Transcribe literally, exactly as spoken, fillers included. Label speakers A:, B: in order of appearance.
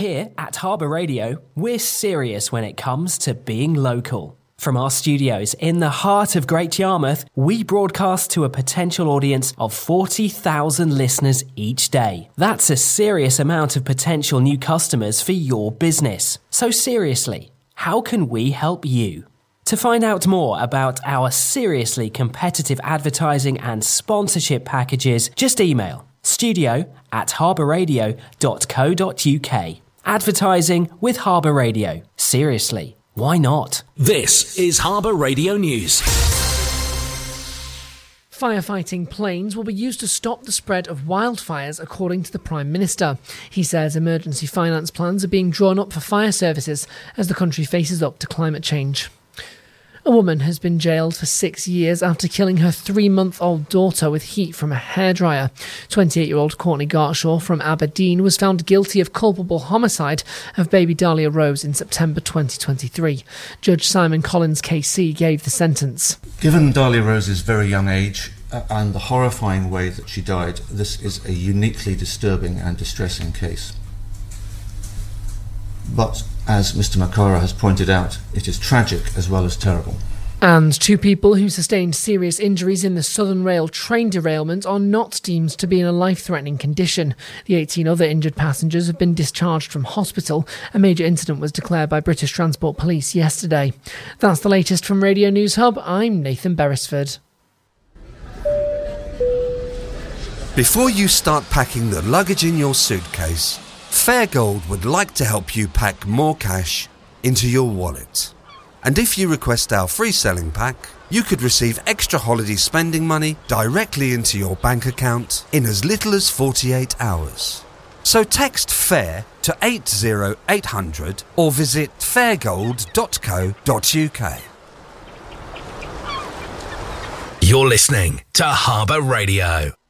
A: Here at Harbour Radio, we're serious when it comes to being local. From our studios in the heart of Great Yarmouth, we broadcast to a potential audience of forty thousand listeners each day. That's a serious amount of potential new customers for your business. So seriously, how can we help you? To find out more about our seriously competitive advertising and sponsorship packages, just email studio at harbourradio dot co dot uk. Advertising with Harbour Radio. Seriously, why not?
B: This is Harbour Radio News.
C: Firefighting planes will be used to stop the spread of wildfires, according to the Prime Minister. He says emergency finance plans are being drawn up for fire services as the country faces up to climate change. A woman has been jailed for six years after killing her three-month-old daughter with heat from a hairdryer. twenty-eight-year-old Courtney Gartshaw from Aberdeen was found guilty of culpable homicide of baby Dahlia Rose in September twenty twenty-three. Judge Simon Collins K C gave the sentence.
D: Given Dahlia Rose's very young age uh, and the horrifying way that she died, this is a uniquely disturbing and distressing case. But, as Mister Makara has pointed out, it is tragic as well as terrible.
C: And two people who sustained serious injuries in the Southern Rail train derailment are not deemed to be in a life-threatening condition. The eighteen other injured passengers have been discharged from hospital. A major incident was declared by British Transport Police yesterday. That's the latest from Radio News Hub. I'm Nathan Beresford.
E: Before you start packing the luggage in your suitcase, Fairgold would like to help you pack more cash into your wallet. And if you request our free selling pack, you could receive extra holiday spending money directly into your bank account in as little as forty-eight hours. So text FAIR to eight oh eight hundred or visit fairgold dot co dot uk.
B: You're listening to Harbour Radio.